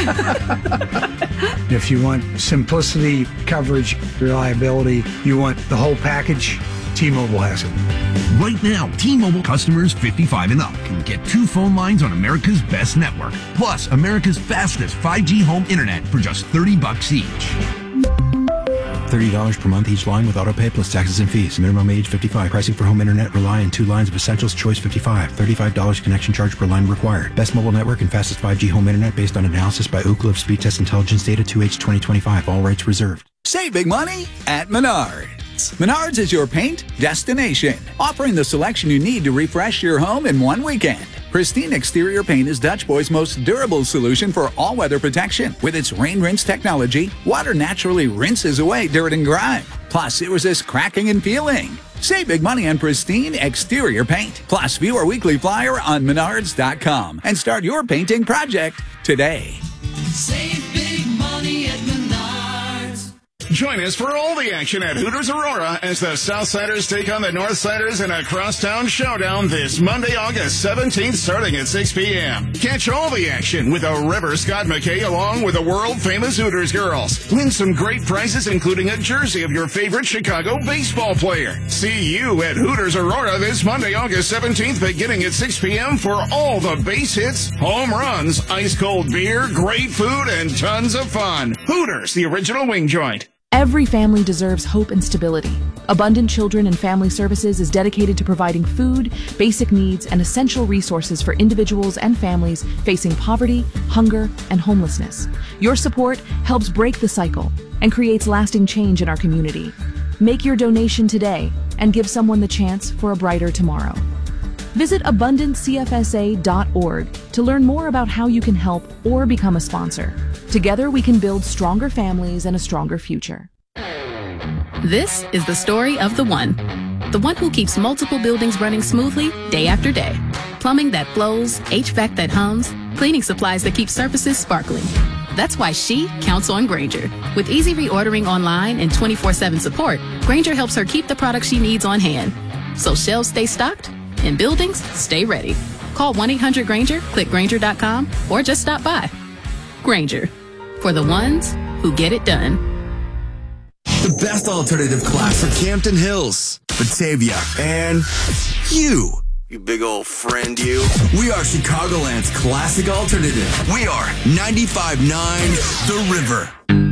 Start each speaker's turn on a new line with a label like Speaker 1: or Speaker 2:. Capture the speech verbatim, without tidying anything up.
Speaker 1: If you want simplicity, coverage, reliability, you want the whole package, T-Mobile has it.
Speaker 2: Right now, T-Mobile customers fifty-five and up can get two phone lines on America's best network, plus America's fastest five G home internet for just thirty bucks each.
Speaker 3: thirty dollars per month each line with autopay plus taxes and fees. Minimum age fifty-five. Pricing for home internet rely on two lines of Essentials Choice fifty-five. thirty-five dollars connection charge per line required. Best mobile network and fastest five G home internet based on analysis by Ookla of Speed Test Intelligence Data two H twenty twenty-five. All rights reserved.
Speaker 4: Save big money at Menards. Menards is your paint destination, offering the selection you need to refresh your home in one weekend. Pristine Exterior Paint is Dutch Boy's most durable solution for all-weather protection. With its rain rinse technology, water naturally rinses away dirt and grime. Plus, it resists cracking and peeling. Save big money on Pristine Exterior Paint. Plus, view our weekly flyer on menards dot com and start your painting project today.
Speaker 5: Save big money at Menards.
Speaker 6: Join us for all the action at Hooters Aurora as the Southsiders take on the Northsiders in a crosstown showdown this Monday, August seventeenth, starting at six p.m. Catch all the action with a River Scott McKay along with the world-famous Hooters girls. Win some great prizes, including a jersey of your favorite Chicago baseball player. See you at Hooters Aurora this Monday, August seventeenth, beginning at six p.m. for all the base hits, home runs, ice-cold beer, great food, and tons of fun. Hooters, the original wing joint.
Speaker 7: Every family deserves hope and stability. Abundant Children and Family Services is dedicated to providing food, basic needs, and essential resources for individuals and families facing poverty, hunger, and homelessness. Your support helps break the cycle and creates lasting change in our community. Make your donation today and give someone the chance for a brighter tomorrow. Visit abundant c f s a dot org to learn more about how you can help or become a sponsor. Together, we can build stronger families and a stronger future.
Speaker 8: This is the story of the one. The one who keeps multiple buildings running smoothly day after day. Plumbing that flows, H V A C that hums, cleaning supplies that keep surfaces sparkling. That's why she counts on Grainger. With easy reordering online and twenty-four seven support, Grainger helps her keep the products she needs on hand. So shelves stay stocked and buildings stay ready. Call one eight hundred Grainger, click Grainger dot com, or just stop by. Grainger, for the ones who get it done.
Speaker 9: The best alternative class for Campton Hills, Batavia, and you. You big old friend, you. We are Chicagoland's classic alternative. We are ninety-five point nine The River.